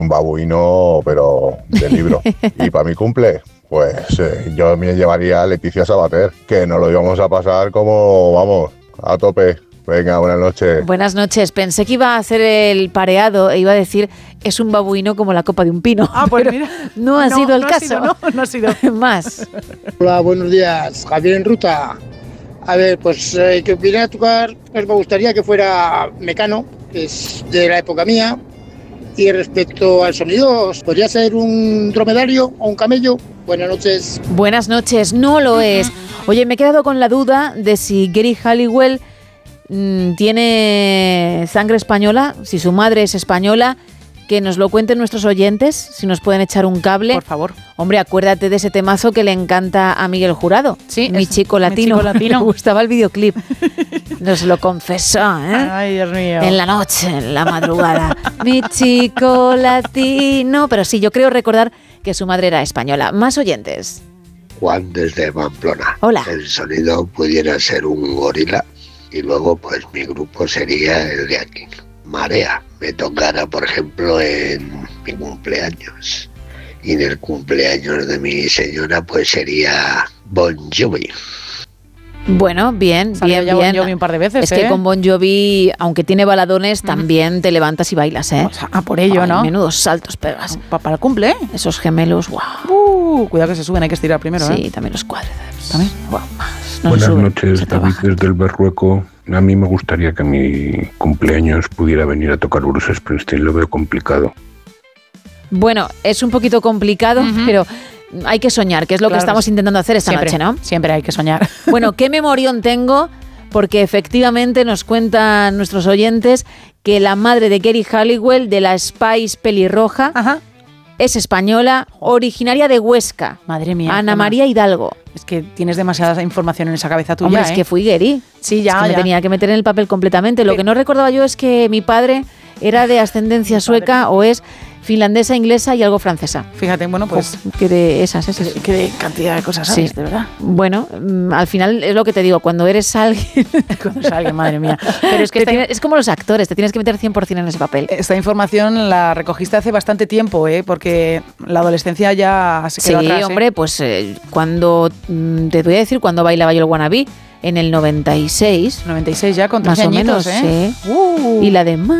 Un babuino, pero de libro. Y para mi cumple, pues yo me llevaría a Leticia Sabater, que nos lo íbamos a pasar como, vamos, a tope. Venga, buenas noches. Buenas noches. Pensé que iba a hacer el pareado e iba a decir es un babuino como la copa de un pino. Ah, pues mira. No ha sido el caso. No ha sido. Más. Hola, buenos días. Javier en ruta. A ver, pues que viniera a tocar, pues me gustaría que fuera Mecano, que es de la época mía. Y respecto al sonido, ¿podría ser un dromedario o un camello? Buenas noches. Buenas noches. No lo es. Oye, me he quedado con la duda de si Geri Halliwell tiene sangre española, si su madre es española. Que nos lo cuenten nuestros oyentes, si nos pueden echar un cable. Por favor. Hombre, acuérdate de ese temazo que le encanta a Miguel Jurado. Sí, Mi chico latino. Me gustaba el videoclip. Nos lo confesó, ¿eh? Ay, Dios mío. En la noche, en la madrugada. Mi chico latino. Pero sí, yo creo recordar que su madre era española. Más oyentes. Juan desde Pamplona. Hola. El sonido pudiera ser un gorila y luego pues mi grupo sería el de aquí. Marea. Me tocara, por ejemplo, en mi cumpleaños. Y en el cumpleaños de mi señora, pues sería Bon Jovi. Bueno, bien, bien, bien. Bon Jovi un par de veces, Es que con Bon Jovi, aunque tiene baladones, también te levantas y bailas, ¿eh? O sea, por ello, ¿no? Menudos saltos pegas. Para el cumple, ¿eh? Esos gemelos, guau. Cuidado que se suben, hay que estirar primero, ¿eh? Sí, también los cuádriceps. ¿También? Guau, más. No Buenas suben, noches, David desde el Berrueco. A mí me gustaría que mi cumpleaños pudiera venir a tocar Bruce Springsteen, lo veo complicado. Bueno, es un poquito complicado, pero hay que soñar, que es lo que estamos intentando hacer esta noche, ¿no? Siempre hay que soñar. Bueno, qué memorión tengo, porque efectivamente nos cuentan nuestros oyentes que la madre de Geri Halliwell, de la Spice pelirroja, es española, originaria de Huesca. Madre mía. Ana María Hidalgo. Es que tienes demasiada información en esa cabeza tuya. Hombre, es que fui Geri. Sí, ya, es que me tenía que meter en el papel completamente. Lo que no recordaba yo es que mi padre era de ascendencia sueca o es finlandesa, inglesa y algo francesa. Fíjate, bueno, pues... Que de esas. Que de cantidad de cosas sabes, sí. De verdad. Bueno, al final es lo que te digo, cuando eres alguien... Cuando eres alguien, madre mía. Pero es que es como los actores, te tienes que meter 100% en ese papel. Esta información la recogiste hace bastante tiempo, porque la adolescencia ya se quedó atrás. Sí, hombre, pues cuando... te voy a decir cuando bailaba yo el Wannabe, en el 96. 96 ya, con 13 más o añitos, menos, ¿eh? Sí. Y la de...